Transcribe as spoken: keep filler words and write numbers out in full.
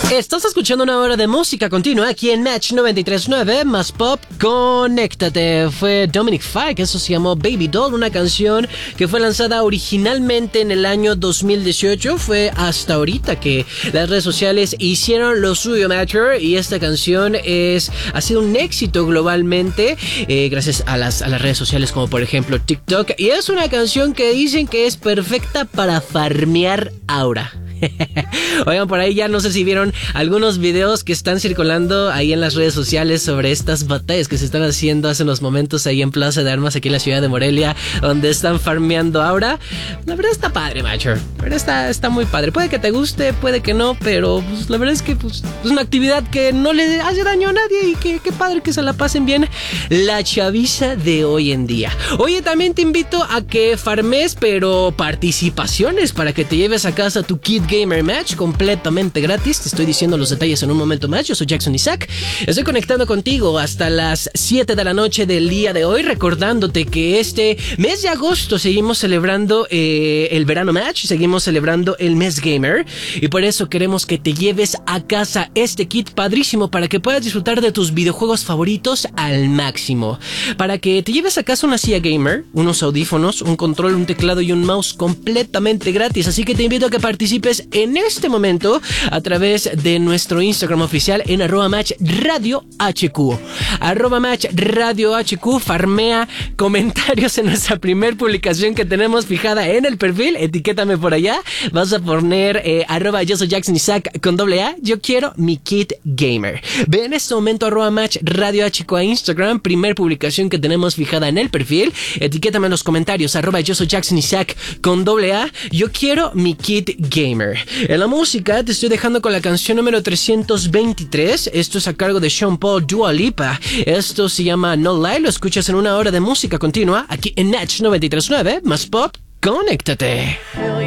Estás escuchando una hora de música continua aquí en Match noventa y tres punto nueve más Pop. Conéctate. Fue Dominic Fike, eso se llamó Baby Doll, una canción que fue lanzada originalmente en el año dos mil dieciocho. Fue hasta ahorita que las redes sociales hicieron lo suyo, Matcher, y esta canción es ha sido un éxito globalmente eh, gracias a las, a las redes sociales como por ejemplo TikTok, y es una canción que dicen que es perfecta para farmear aura. Oigan, por ahí ya no sé si vieron algunos videos que están circulando ahí en las redes sociales sobre estas batallas que se están haciendo hace unos momentos ahí en Plaza de Armas aquí en la ciudad de Morelia, donde están farmeando aura. La verdad está padre, macho. La verdad está, está muy padre. Puede que te guste, puede que no, pero pues, la verdad es que pues, es una actividad que no le hace daño a nadie y que qué padre que se la pasen bien la chaviza de hoy en día. Oye, también te invito a que farmes, pero participaciones para que te lleves a casa tu kit Gamer Match completamente gratis. Te estoy diciendo los detalles en un momento más. Yo soy Jackson Isaac. Estoy conectando contigo hasta las siete de la noche del día de hoy, recordándote que este mes de agosto seguimos celebrando eh, el verano match, seguimos celebrando el mes gamer, y por eso queremos que te lleves a casa este kit padrísimo para que puedas disfrutar de tus videojuegos favoritos al máximo, para que te lleves a casa una silla gamer, unos audífonos, un control, un teclado y un mouse completamente gratis. Así que te invito a que participes en este momento a través de nuestro Instagram oficial en arroba match radio hq, arroba match radio hq. Farmea comentarios en nuestra primer publicación que tenemos fijada en el perfil, etiquétame por allá, vas a poner eh, arroba yo soy Jackson Isaac con doble A, yo quiero mi kit gamer. Ve en este momento arroba match radio hq a Instagram, primer publicación que tenemos fijada en el perfil, etiquétame en los comentarios arroba yo soy Jackson Isaac con doble A, yo quiero mi kit gamer. En la música te estoy dejando con la canción número trescientos veintitrés. Esto es a cargo de Sean Paul, Dua Lipa. Esto se llama No Lie. Lo escuchas en una hora de música continua aquí en Match noventa y tres punto nueve más Pop. Conéctate.